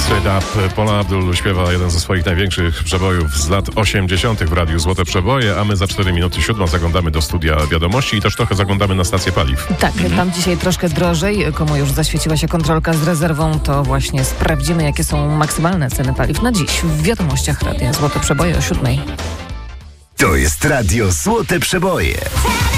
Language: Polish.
Straight Up. Paula Abdul śpiewa jeden ze swoich największych przebojów z lat 80. w radiu Złote Przeboje, a my za 4 minuty 7 zaglądamy do studia wiadomości i też trochę zaglądamy na stację paliw. Tak, tam dzisiaj troszkę drożej. Komu już zaświeciła się kontrolka z rezerwą, to właśnie sprawdzimy, jakie są maksymalne ceny paliw na dziś w wiadomościach radia Złote Przeboje o 7. To jest radio Złote Przeboje.